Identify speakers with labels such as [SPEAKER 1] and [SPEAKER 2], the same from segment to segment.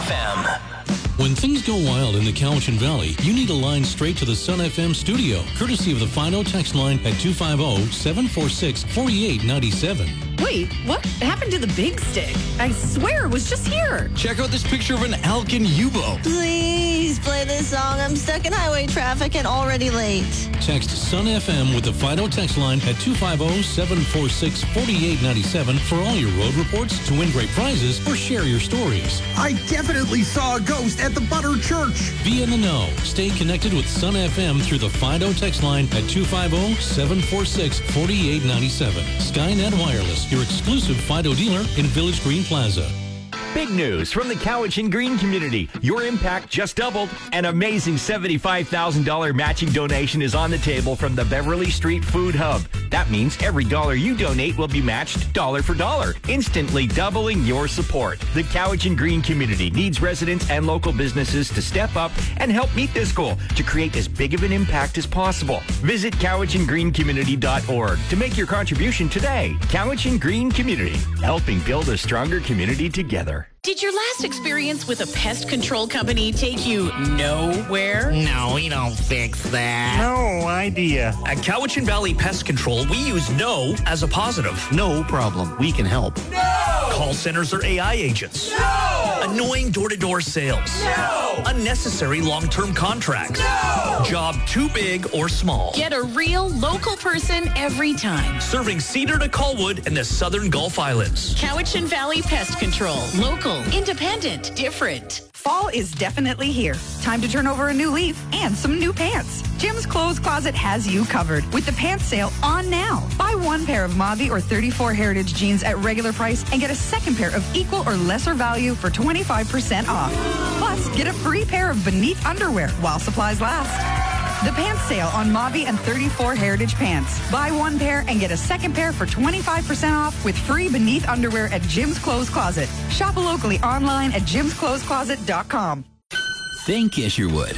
[SPEAKER 1] FM.
[SPEAKER 2] When things go wild in the Cowichan Valley, you need a line straight to the Sun FM studio, courtesy of the Fido text line at 250-746-4897.
[SPEAKER 3] Wait, what happened to the big stick? I swear it was just here.
[SPEAKER 2] Check out this picture of an Alkin U-boat.
[SPEAKER 4] Please play this song. I'm stuck in highway traffic and already late.
[SPEAKER 2] Text Sun FM with the Fido text line at 250-746-4897 for all your road reports, to win great prizes, or share your stories.
[SPEAKER 5] I definitely saw a ghost at the Butter Church.
[SPEAKER 2] Be in the know. Stay connected with Sun FM through the Fido text line at 250-746-4897. Skynet Wireless, your exclusive Fido dealer in Village Green Plaza.
[SPEAKER 6] Big news from the Cowichan Green community. Your impact just doubled. An amazing $75,000 matching donation is on the table from the Beverly Street Food Hub. That means every dollar you donate will be matched dollar for dollar, instantly doubling your support. The Cowichan Green community needs residents and local businesses to step up and help meet this goal to create as big of an impact as possible. Visit CowichanGreenCommunity.org to make your contribution today. Cowichan Green Community, helping build a stronger community together.
[SPEAKER 3] Did your last experience with a pest control company take you nowhere?
[SPEAKER 7] No, we don't fix that.
[SPEAKER 8] No idea.
[SPEAKER 9] At Cowichan Valley Pest Control, we use no as a positive.
[SPEAKER 8] No problem. We can help.
[SPEAKER 9] No! Call centers or AI agents.
[SPEAKER 1] No!
[SPEAKER 9] Annoying door-to-door sales.
[SPEAKER 1] No!
[SPEAKER 9] Unnecessary long-term contracts.
[SPEAKER 1] No!
[SPEAKER 9] Job too big or small.
[SPEAKER 3] Get a real local person every time.
[SPEAKER 9] Serving Cedar to Colwood and the Southern Gulf Islands.
[SPEAKER 3] Cowichan Valley Pest Control. Local, independent, different.
[SPEAKER 10] Fall is definitely here. Time to turn over a new leaf and some new pants. Jim's Clothes Closet has you covered with the pants sale on now. Buy one pair of Mavi or 34 Heritage jeans at regular price and get a second pair of equal or lesser value for 25% off. Plus, get a free pair of Beneath underwear while supplies last. The pants sale on Mavi and 34 Heritage pants. Buy one pair and get a second pair for 25% off with free Beneath underwear at Jim's Clothes Closet. Shop locally online at jimsclothescloset.com.
[SPEAKER 11] Think Isherwood.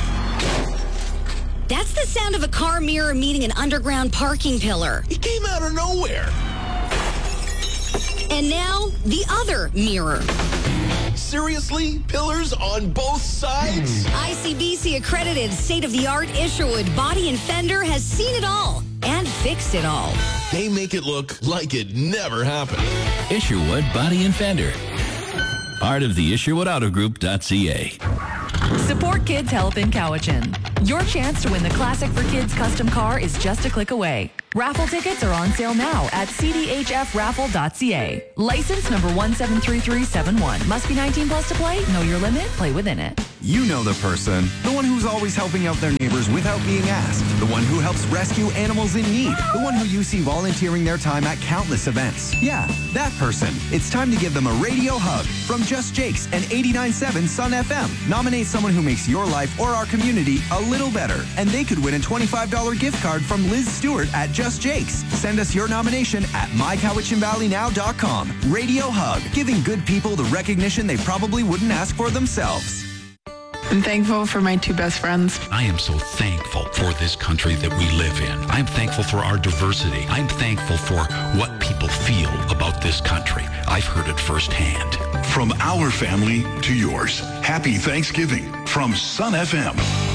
[SPEAKER 12] That's the sound of a car mirror meeting an underground parking pillar.
[SPEAKER 1] It came out of nowhere.
[SPEAKER 12] And now, the other mirror.
[SPEAKER 1] Seriously? Pillars on both sides?
[SPEAKER 12] ICBC accredited state-of-the-art Isherwood Body and Fender has seen it all and fixed it all.
[SPEAKER 1] They make it look like it never happened.
[SPEAKER 11] Isherwood Body and Fender. Part of the IsherwoodAutoGroup.ca.
[SPEAKER 13] Support Kids Help in Cowichan. Your chance to win the Classic for Kids custom car is just a click away. Raffle tickets are on sale now at cdhfraffle.ca. License number 173371. Must be 19 plus to play. Know your limit. Play within it.
[SPEAKER 5] You know the person. The one who's always helping out their neighbors without being asked. The one who helps rescue animals in need. The one who you see volunteering their time at countless events. Yeah, that person. It's time to give them a radio hug from Just Jake's and 89.7 Sun FM. Nominate someone who makes your life or our community a little better, and they could win a $25 gift card from Liz Stewart at Just Jake's. Send us your nomination at mycowichanvalleynow.com. Radio Hug, giving good people the recognition they probably wouldn't ask for themselves.
[SPEAKER 14] I'm thankful for my two best friends.
[SPEAKER 15] I am so thankful for this country that we live in. I'm thankful for our diversity. I'm thankful for what people feel about this country. I've heard it firsthand.
[SPEAKER 16] From our family to yours, happy Thanksgiving from Sun FM.